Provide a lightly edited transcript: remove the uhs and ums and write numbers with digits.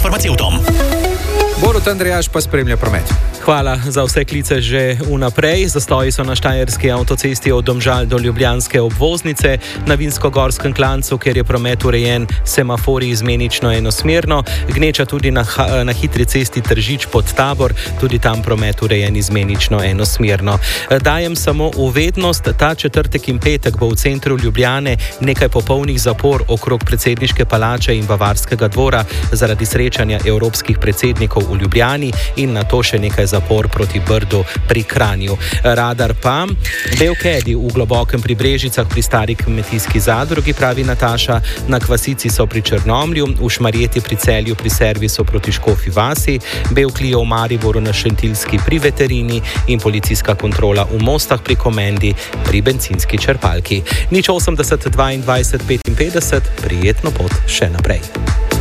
farmacevtom. Borut Andrejaš pa spremlja promet. Hvala za vse klice že vnaprej. Zastoji so na štajerski avtocesti od Domžal do ljubljanske obvoznice, na Vinsko-Gorskem klancu, kjer je promet urejen, semafori izmenično enosmerno, gneča tudi na hitri cesti Tržič pod Tabor, tudi tam promet urejen izmenično enosmerno. Dajem samo uvednost, ta četrtek in petek bo v centru Ljubljane nekaj popolnih zapor okrog predsedniške palače in Bavarskega dvora zaradi srečanja evropskih predsednikov v Ljubljani in na to še nekaj zapor proti Brdu pri Kranju. Radar pa Belkedi v Globokem pri Brežicah pri stari kmetijski zadrugi, pravi Nataša, na Kvasici so pri Črnomlju, v Šmarjeti pri Celju pri servisu proti Škofji vasi, Belklija v Mariboru na Šentilski pri veterini in policijska kontrola v Mostah pri Komendi pri bencinski črpalki. 080 22 55, prijetno pot še naprej.